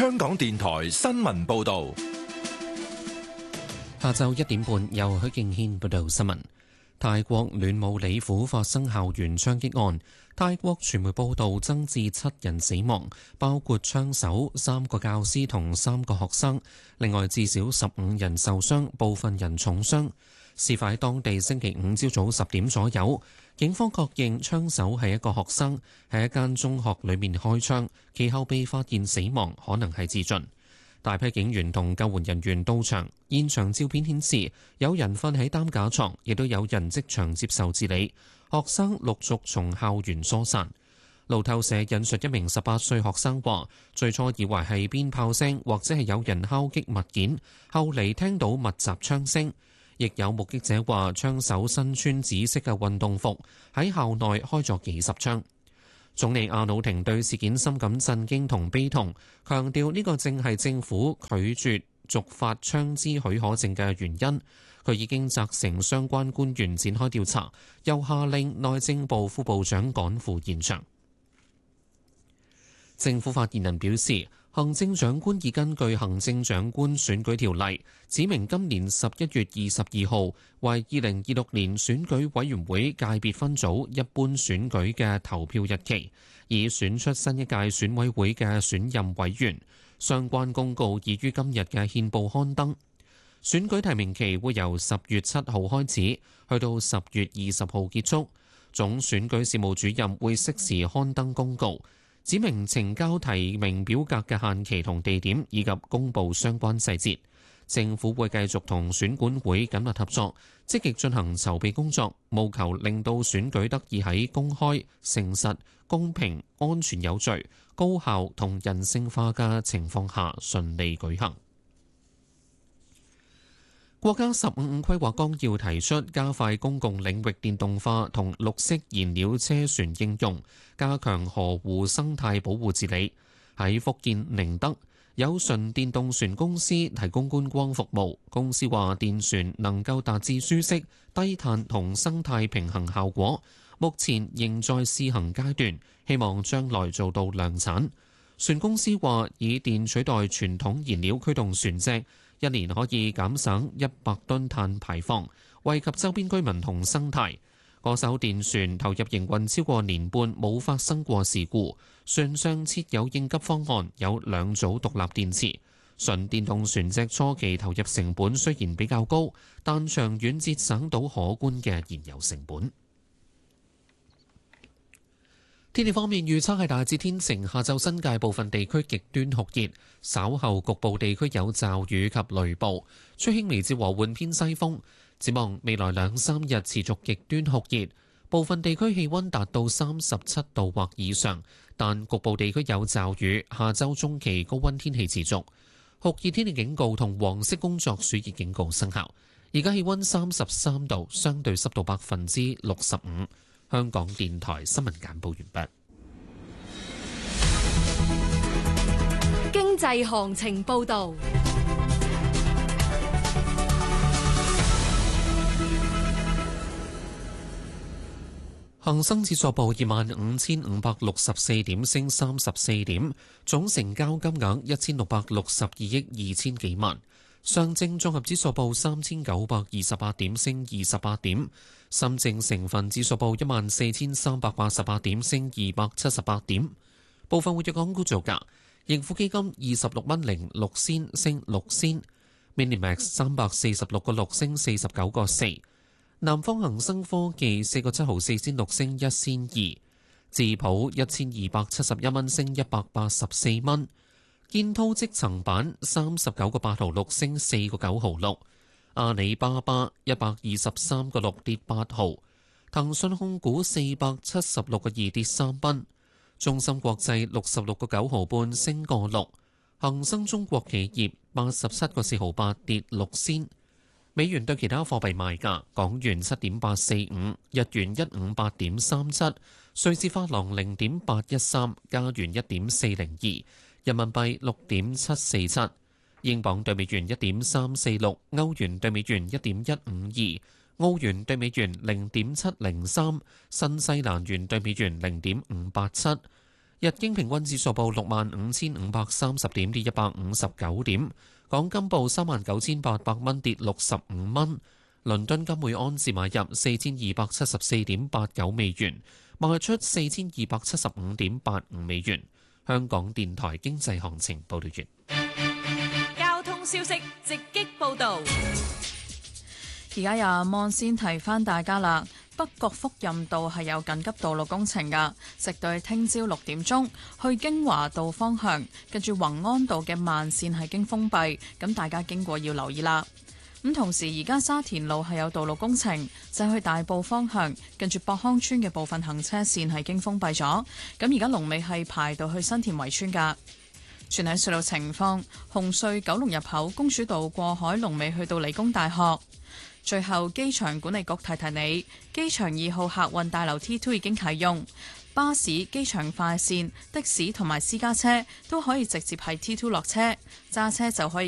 香港電台新聞報道。 下晝1點半，由許敬軒報道新聞。泰國暖武里府發生校園槍擊案，泰國傳媒報道增至7人死亡，包括槍手、3個教師同3個學生，另外至少15人受傷，部分人重傷。事發喺當地星期五朝早10點左右，警方確認槍手係一個學生，喺一間中學裏面開槍，其後被發現死亡，可能係自盡。大批警員同救援人員到場，現場照片顯示有人瞓喺擔架床，亦都有人即場接受治理。學生陸續從校園疏散。路透社引述一名18歲學生話，最初以為係鞭炮聲或者係有人敲擊物件，後嚟聽到密集槍聲。亦有目擊者話，槍手身穿紫色嘅運動服，喺校內開咗幾十槍。總理阿努廷對事件深感震驚同悲痛，強調呢個正係政府拒絕續發槍支許可證嘅原因。佢已經責成相關官員展開調查，又下令內政部副部長趕赴現場。政府發言人表示，行政長官已根據行政長官選舉條例，指明今年11月22號為2026年選舉委員會界別分組一般選舉嘅投票日期，以選出新一屆選委會嘅選任委員。相關公告已於今日嘅憲報刊登。選舉提名期會由10月7號開始，去到10月20號結束。總選舉事務主任會適時刊登公告，指明呈交提名表格嘅限期同地點，以及公佈相關細節。政府會繼續同選管會緊密合作，積極進行籌備工作，務求令到選舉得以喺公開、誠實、公平、安全有序、高效同人性化嘅情況下順利舉行。國家15規劃綱要提出，加快公共領域電動化同綠色燃料車船應用，加強河湖生態保護治理。喺福建寧德，有純電動船公司提供觀光服務。公司話電船能夠達至舒適、低碳同生態平衡效果，目前仍在試行階段，希望將來做到量產。船公司話以電取代傳統燃料驅動船隻，一年可以減省100噸碳排放，惠及周邊居民同生態。嗰艘電船投入營運超過年半，冇發生過事故。船上設有應急方案，有2組獨立電池。純電動船隻初期投入成本雖然比較高，但長遠節省到可觀嘅燃油成本。天氣方面預測係大致天晴，下晝新界部分地區極端酷熱，稍後局部地區有驟雨及雷暴，吹輕微至和緩偏西風。展望未來2-3日持續極端酷熱，部分地區氣溫達到37度或以上，但局部地區有驟雨。下週中期高溫天氣持續，酷熱天氣警告同黃色工作暑熱警告生效。而家氣溫33度，相對濕度65%。香港電台新聞簡報完畢。 經濟行情報導。 恒生指數報25,564點，升34點，總成交金額1662億2千幾萬。上證綜合指數報3928點，升28點。深證成分指數報14,388點，升278點。部分活躍港股造價：盈富基金26.06 升6仙 ，Minimax 346個6升49個4。南方恒生科技4個7毫4仙6升1仙2。智普1271蚊升184蚊。建滔積層板39個8毫6升4個9毫6。阿里巴巴123個6跌8毫，騰訊控股476個2跌3蚊，中芯國際66個9毫半升個6，恒生中國企業87個4毫8跌6仙。美元對其他貨幣賣價：港元7.845，日元158.37，瑞士法郎0.813，加元1.402，人民幣6.747。英鎊對美元1.346，歐元對美元1.152，澳元對美元0.703，新西蘭元對美元0.587。 日經平均指數報65,530點，跌159點。港金報39,800蚊，跌65蚊。倫敦金每安士買入4274.89美元，賣出4275.85美元。香港電台經濟行情報道完。 交通消息直擊報導。 而家有阿芒先提翻大家啦，北角福蔭道係有緊急道路工程㗎，直到聽朝6點鐘，去京華道方向，跟住宏安道嘅慢線係經封閉，咁大家經過要留意啦。咁同時而家沙田路係有道路工程，就去大埔方向，跟住博康村嘅部分行車線係經封閉咗，咁而家龍尾係排到去新田圍村㗎。全體隧道情況，紅隧九龍入口公主道過海龍尾去到理工大學。最後，機場管理局提提你，機場2號客運大樓 T2 已經啟用，巴士、機場快線、的士同埋私家車都可以直接喺 T2 落車，揸車就可以